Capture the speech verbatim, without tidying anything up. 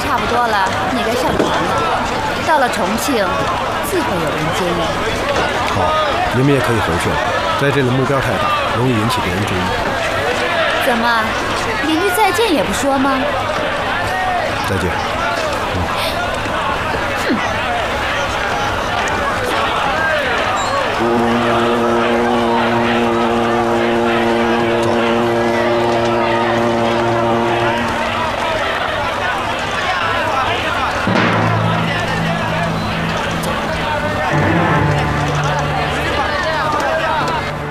差不多了，你该上船了。到了重庆，自会有人接应。 好，你们也可以回去了。在这里目标太大，容易引起别人注意。 怎么，连句再见也不说吗？ 再见。 哼。